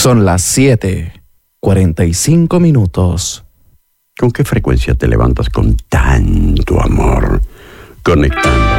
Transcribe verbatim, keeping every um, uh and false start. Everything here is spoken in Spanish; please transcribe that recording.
Son las siete, cuarenta y cinco minutos. ¿Con qué frecuencia te levantas con tanto amor? Conectando